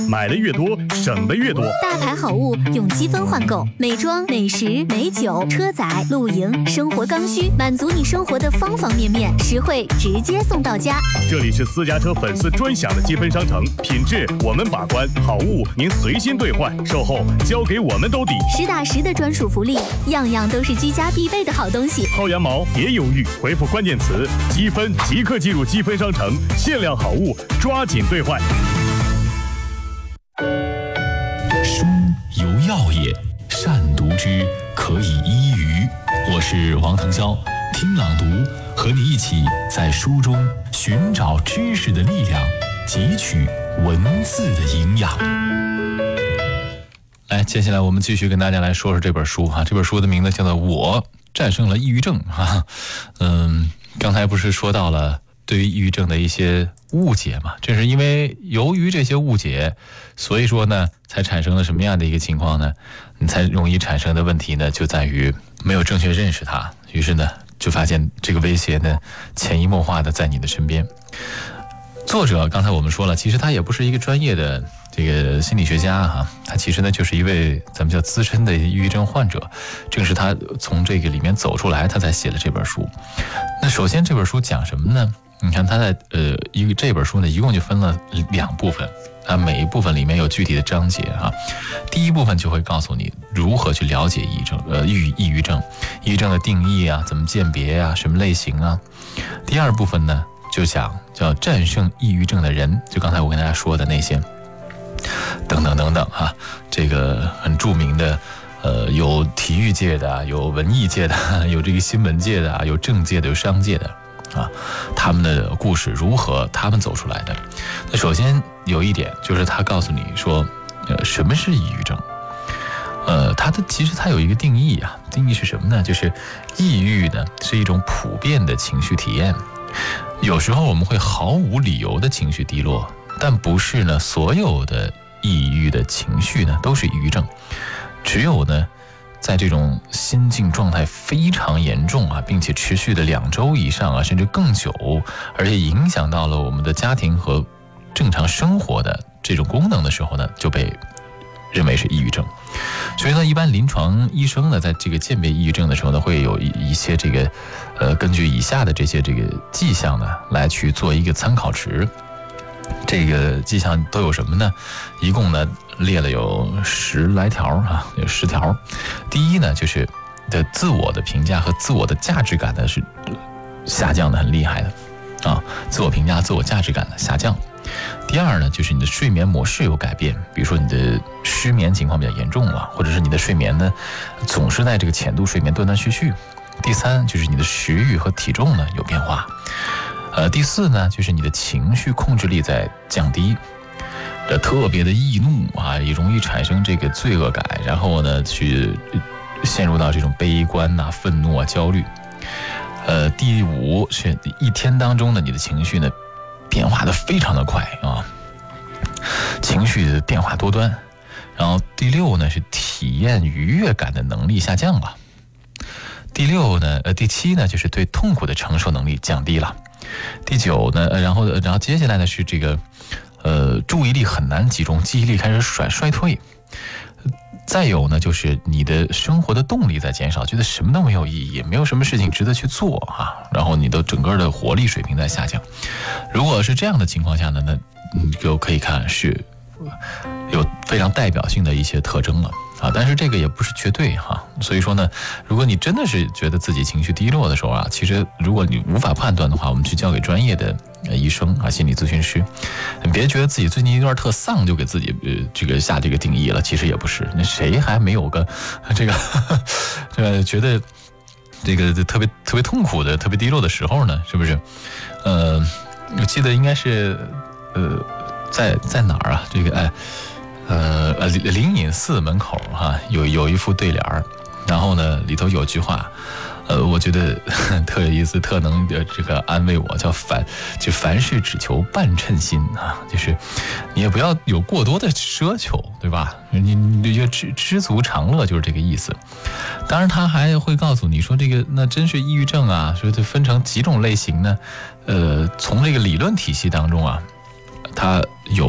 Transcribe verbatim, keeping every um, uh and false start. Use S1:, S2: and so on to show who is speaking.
S1: 买的越多，省的越多。
S2: 大牌好物用积分换购，美妆、美食、美酒、车载、露营、生活刚需，满足你生活的方方面面，实惠直接送到家。
S1: 这里是私家车粉丝专享的积分商城，品质我们把关，好物您随心兑换，售后交给我们兜底，
S2: 实打实的专属福利，样样都是居家必备的好东西。
S1: 薅羊毛别犹豫，回复关键词积分即刻进入积分商城，限量好物抓紧兑换。
S3: 书有药也，善读之，可以医于。我是王腾霄，听朗读，和你一起在书中寻找知识的力量，汲取文字的营养。来，接下来我们继续跟大家来说说这本书哈。这本书的名字叫做《我战胜了抑郁症》哈。嗯，刚才不是说到了对于抑郁症的一些误解嘛？正是因为由于这些误解，所以说呢，才产生了什么样的一个情况呢？你才容易产生的问题呢，就在于没有正确认识它，于是呢，就发现这个威胁呢，潜移默化的在你的身边。作者刚才我们说了，其实他也不是一个专业的这个心理学家哈，他其实呢就是一位咱们叫资深的抑郁症患者，正是他从这个里面走出来，他才写了这本书。那首先这本书讲什么呢？你看他在呃一个这本书呢，一共就分了两部分，啊，每一部分里面有具体的章节啊。第一部分就会告诉你如何去了解抑郁症，呃，抑郁抑郁症，抑郁症的定义啊，怎么鉴别啊，什么类型啊。第二部分呢，就讲叫战胜抑郁症的人，就刚才我跟大家说的那些，等等等等啊，这个很著名的。呃，有体育界的，有文艺界的，有这个新闻界的，有政界的，有商界的，啊，他们的故事如何他们走出来的？那首先有一点就是他告诉你说，呃，什么是抑郁症？呃，它的其实它有一个定义啊，定义是什么呢？就是抑郁呢是一种普遍的情绪体验，有时候我们会毫无理由的情绪低落，但不是呢所有的抑郁的情绪呢都是抑郁症。只有呢，在这种心境状态非常严重啊，并且持续的两周以上啊，甚至更久，而且影响到了我们的家庭和正常生活的这种功能的时候呢，就被认为是抑郁症。所以呢，一般临床医生呢，在这个鉴别抑郁症的时候呢，会有一一些这个，呃，根据以下的这些这个迹象呢，来去做一个参考值。这个迹象都有什么呢？一共呢列了有十来条啊，有十条。第一呢，就是的自我的评价和自我的价值感呢是下降的很厉害的啊，自我评价、自我价值感的下降。第二呢，就是你的睡眠模式有改变，比如说你的失眠情况比较严重了，或者是你的睡眠呢总是在这个浅度睡眠断断续续。第三就是你的食欲和体重呢有变化。呃，第四呢，就是你的情绪控制力在降低，呃，特别的易怒啊，也容易产生这个罪恶感，然后呢，去陷入到这种悲观呐、啊、愤怒啊、焦虑。呃，第五是一天当中呢，你的情绪呢变化的非常的快啊，情绪的变化多端。然后第六呢是体验愉悦感的能力下降了。第六呢，呃，第七呢就是对痛苦的承受能力降低了。第九呢，然后然后接下来呢是这个，呃，注意力很难集中，记忆力开始衰衰退。再有呢，就是你的生活的动力在减少，觉得什么都没有意义，没有什么事情值得去做啊。然后你的整个的活力水平在下降。如果是这样的情况下呢，那你就可以看是有非常代表性的一些特征了。啊，但是这个也不是绝对哈，所以说呢，如果你真的是觉得自己情绪低落的时候啊，其实如果你无法判断的话，我们去交给专业的医生啊、心理咨询师。你别觉得自己最近一段特丧就给自己呃这个下这个定义了，其实也不是。那谁还没有个这个这个觉得这个特别特别痛苦的、特别低落的时候呢？是不是？呃，我记得应该是呃在在哪儿啊？这个哎。呃呃，灵隐寺门口哈、啊，有有一副对联，然后呢里头有句话，呃，我觉得特有意思，特能这个安慰我，叫凡就凡事只求半称心啊，就是你也不要有过多的奢求，对吧？你你就知知足常乐，就是这个意思。当然，他还会告诉你说，这个那真是抑郁症啊，说这分成几种类型呢？呃，从这个理论体系当中啊，它有。